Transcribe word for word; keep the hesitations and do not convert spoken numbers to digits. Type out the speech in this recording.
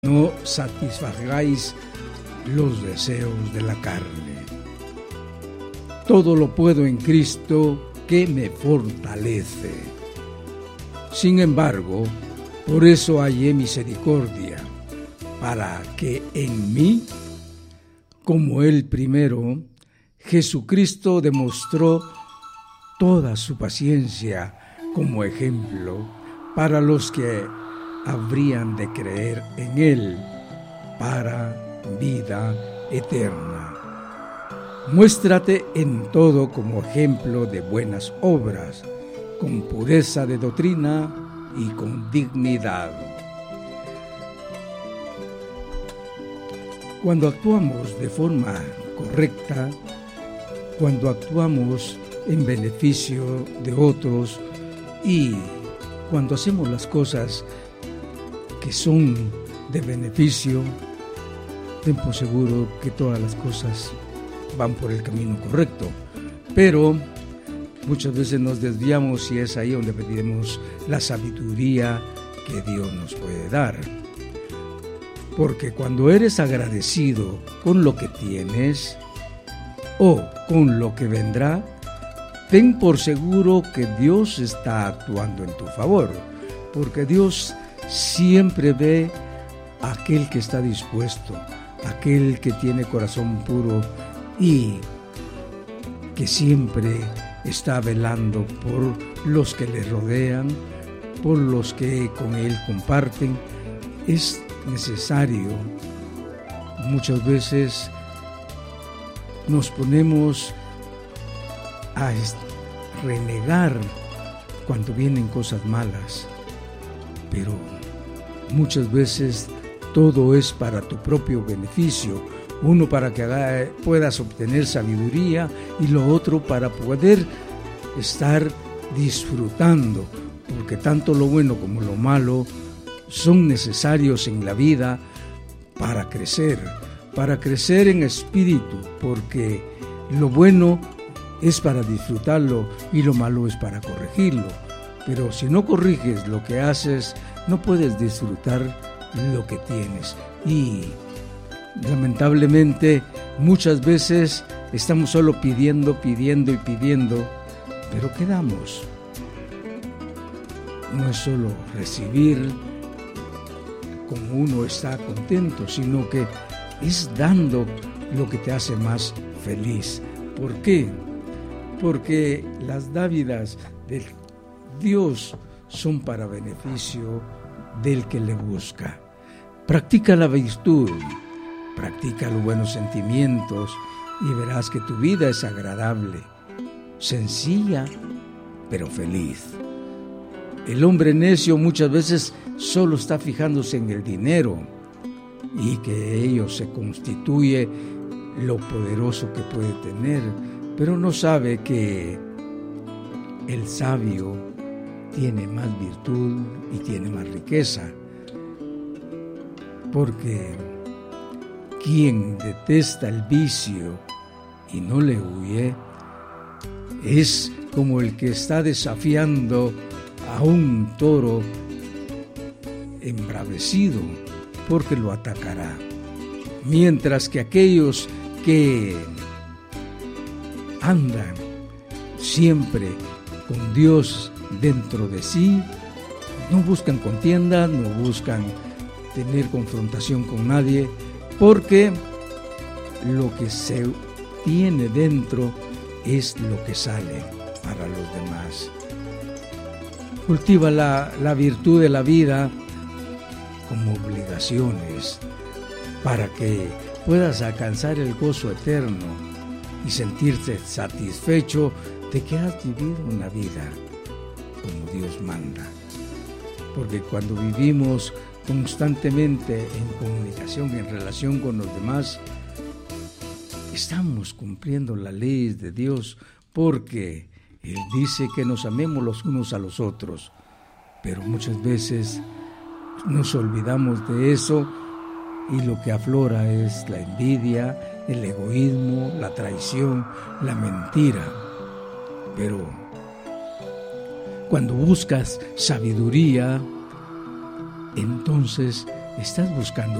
no satisfagáis los deseos de la carne. Todo lo puedo en Cristo que me fortalece. Sin embargo, por eso hallé misericordia, para que en mí, como el primero, Jesucristo demostró toda su paciencia como ejemplo para los que habrían de creer en Él para vida eterna. Muéstrate en todo como ejemplo de buenas obras, con pureza de doctrina y con dignidad. Cuando actuamos de forma correcta, cuando actuamos en beneficio de otros y cuando hacemos las cosas que son de beneficio, ten por seguro que todas las cosas van por el camino correcto. Pero muchas veces nos desviamos y es ahí donde pedimos la sabiduría que Dios nos puede dar. Porque cuando eres agradecido con lo que tienes o con lo que vendrá, ten por seguro que Dios está actuando en tu favor, porque Dios siempre ve a aquel que está dispuesto, aquel que tiene corazón puro y que siempre está velando por los que le rodean, por los que con él comparten. Es necesario, muchas veces nos ponemos a renegar cuando vienen cosas malas, pero muchas veces todo es para tu propio beneficio. Uno para que haga, puedas obtener sabiduría y lo otro para poder estar disfrutando, porque tanto lo bueno como lo malo son necesarios en la vida para crecer, para crecer en espíritu, porque lo bueno es para disfrutarlo y lo malo es para corregirlo. Pero si no corriges lo que haces, no puedes disfrutar lo que tienes. Y lamentablemente muchas veces estamos solo pidiendo, pidiendo y pidiendo, pero ¿qué damos? No es solo recibir como uno está contento, sino que es dando lo que te hace más feliz. ¿Por qué? Porque las dádivas de Dios son para beneficio del que le busca. Practica la virtud, practica los buenos sentimientos y verás que tu vida es agradable, sencilla, pero feliz. El hombre necio muchas veces solo está fijándose en el dinero y que ello se constituye lo poderoso que puede tener, pero no sabe que el sabio tiene más virtud y tiene más riqueza, porque quien detesta el vicio y no le huye es como el que está desafiando a un toro embravecido, porque lo atacará, mientras que aquellos que andan siempre con Dios dentro de sí, no buscan contienda, no buscan tener confrontación con nadie, porque lo que se tiene dentro es lo que sale para los demás. Cultiva la, la virtud de la vida como obligaciones para que puedas alcanzar el gozo eterno y sentirte satisfecho de que has vivido una vida como Dios manda. Porque cuando vivimos constantemente en comunicación, en relación con los demás, estamos cumpliendo las leyes de Dios, porque Él dice que nos amemos los unos a los otros, pero muchas veces nos olvidamos de eso y lo que aflora es la envidia, el egoísmo, la traición, la mentira. Pero cuando buscas sabiduría, entonces ¿Estás buscando